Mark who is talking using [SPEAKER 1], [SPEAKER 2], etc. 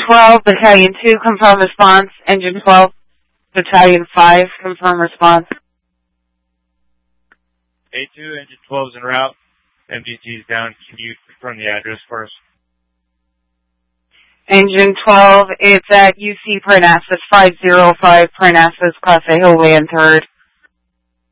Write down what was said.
[SPEAKER 1] 12, Battalion 2, confirm response. Engine 12, Battalion 5, confirm response.
[SPEAKER 2] A2, Engine 12 is en route. MDT is down. Can you confirm the address for us?
[SPEAKER 1] Engine 12, it's at UC Parnassus, 505 Parnassus, Class A Highway and 3rd.